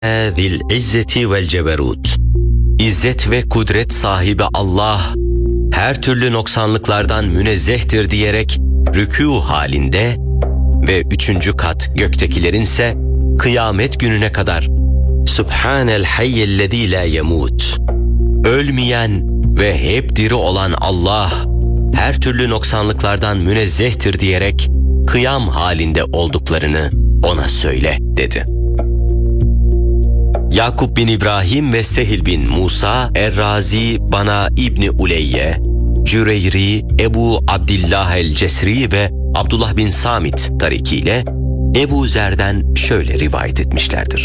zil izzeti vel ceberut. İzzet ve kudret sahibi Allah her türlü noksanlıklardan münezzehtir diyerek rükû halinde ve 3. kat göktekilerin ise kıyamet gününe kadar Subhanel hayyellezî lâ yemût. Ölmeyen ve hep diri olan Allah her türlü noksanlıklardan münezzehtir diyerek kıyam halinde olduklarını ona söyle dedi. Yakup bin İbrahim ve Sehil bin Musa Er-Razi bana İbni Uleyye, Cüreyri, Ebu Abdillah el-Cesri ve Abdullah bin Samit tarikiyle Ebu Zer'den şöyle rivayet etmişlerdir.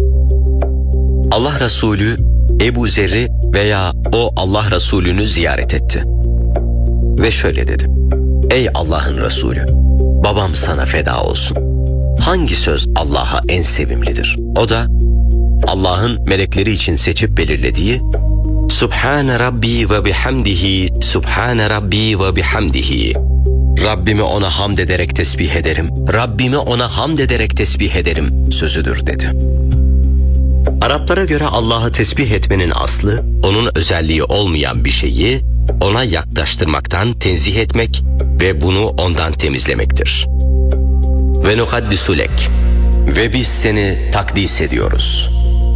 Allah Resulü Ebu Zer'i veya o Allah Resulü'nü ziyaret etti ve şöyle dedi: Ey Allah'ın Resulü, babam sana feda olsun. Hangi söz Allah'a en sevimlidir? O da Allah'ın melekleri için seçip belirlediği Subhane Rabbi ve bihamdihi, Subhane Rabbi ve bihamdihi. Rabbimi ona hamd ederek tesbih ederim, Rabbimi ona hamd ederek tesbih ederim sözüdür dedi. Araplara göre Allah'ı tesbih etmenin aslı, onun özelliği olmayan bir şeyi ona yaklaştırmaktan tenzih etmek ve bunu ondan temizlemektir. Ve nuhaddisulek, ve biz seni takdis ediyoruz.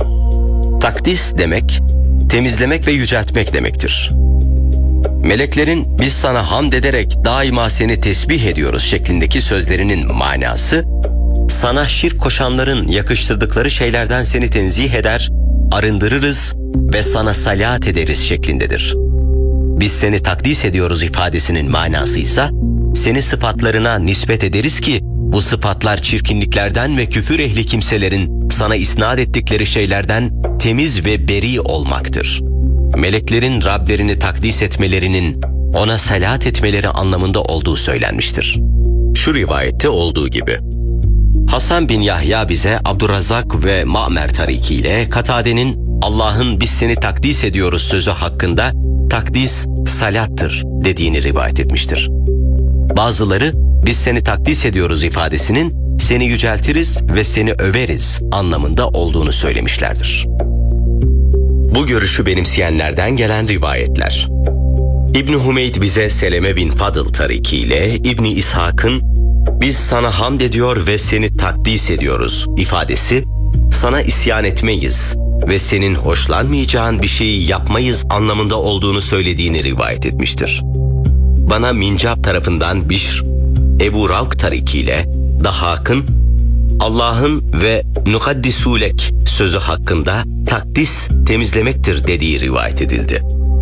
Takdis demek, temizlemek ve yüceltmek demektir. Meleklerin biz sana hamd ederek daima seni tesbih ediyoruz şeklindeki sözlerinin manası, sana şirk koşanların yakıştırdıkları şeylerden seni tenzih eder, arındırırız ve sana salat ederiz şeklindedir. Biz seni takdis ediyoruz ifadesinin manası ise, seni sıfatlarına nispet ederiz ki, bu sıfatlar çirkinliklerden ve küfür ehli kimselerin sana isnat ettikleri şeylerden temiz ve beri olmaktır. Meleklerin Rablerini takdis etmelerinin ona salat etmeleri anlamında olduğu söylenmiştir. Şu rivayette olduğu gibi. Hasan bin Yahya bize Abdurrazak ve Ma'mer tarikiyle Katade'nin Allah'ın biz seni takdis ediyoruz sözü hakkında takdis salattır dediğini rivayet etmiştir. Bazıları biz seni takdis ediyoruz ifadesinin seni yüceltiriz ve seni överiz anlamında olduğunu söylemişlerdir. Bu görüşü benimseyenlerden gelen rivayetler. İbn Hümeyd bize Seleme bin Fadıl tarikiyle İbn İshak'ın biz sana hamd ediyor ve seni takdis ediyoruz ifadesi sana isyan etmeyiz ve senin hoşlanmayacağın bir şeyi yapmayız anlamında olduğunu söylediğini rivayet etmiştir. Bana Mincap tarafından Bişr, Ebu Ravk tarikiyle Dahak'ın Allah'ın ve nukaddisulek sözü hakkında takdis temizlemektir dediği rivayet edildi.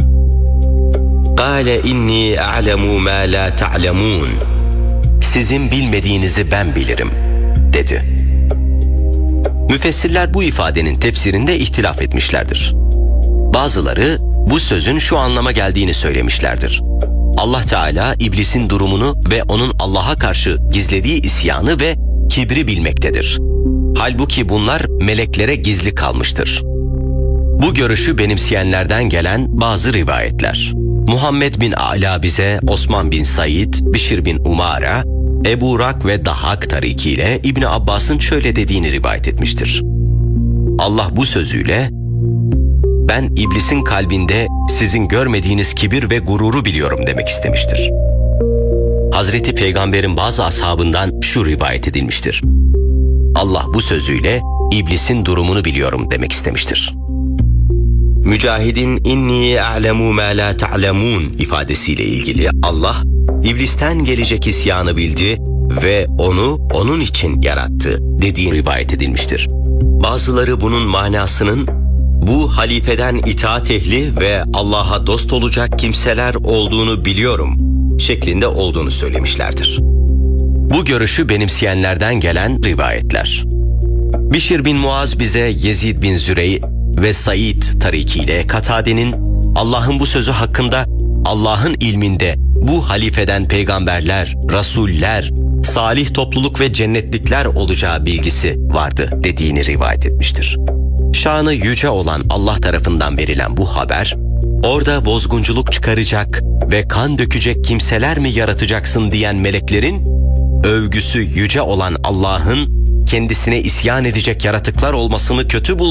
Kâle inni a'lemu mâ lâ ta'lemûn. Sizin bilmediğinizi ben bilirim dedi. Müfessirler bu ifadenin tefsirinde ihtilaf etmişlerdir. Bazıları bu sözün şu anlama geldiğini söylemişlerdir. Allah Teala iblisin durumunu ve onun Allah'a karşı gizlediği isyanı ve kibri bilmektedir. Halbuki bunlar meleklere gizli kalmıştır. Bu görüşü benimseyenlerden gelen bazı rivayetler. Muhammed bin A'la bize Osman bin Said, Bişir bin Umara, Ebu Rak ve Dahak tarikiyle İbni Abbas'ın şöyle dediğini rivayet etmiştir. Allah bu sözüyle ben iblisin kalbinde sizin görmediğiniz kibir ve gururu biliyorum demek istemiştir. Hazreti Peygamber'in bazı ashabından şu rivayet edilmiştir. Allah bu sözüyle iblisin durumunu biliyorum demek istemiştir. Mücahid'in inni a'lemu ma la ta'lemun ifadesiyle ilgili Allah iblisten gelecek isyanı bildi ve onu onun için yarattı dediği rivayet edilmiştir. Bazıları bunun manasının bu halifeden itaat ehli ve Allah'a dost olacak kimseler olduğunu biliyorum şeklinde olduğunu söylemişlerdir. Bu görüşü benimseyenlerden gelen rivayetler. Bişir bin Muaz bize Yezid bin Zürey ve Said tarikiyle Katade'nin Allah'ın bu sözü hakkında Allah'ın ilminde bu halifeden peygamberler, rasuller, salih topluluk ve cennetlikler olacağı bilgisi vardı dediğini rivayet etmiştir. Şanı yüce olan Allah tarafından verilen bu haber, orada bozgunculuk çıkaracak ve kan dökecek kimseler mi yaratacaksın diyen meleklerin, övgüsü yüce olan Allah'ın kendisine isyan edecek yaratıklar olmasını kötü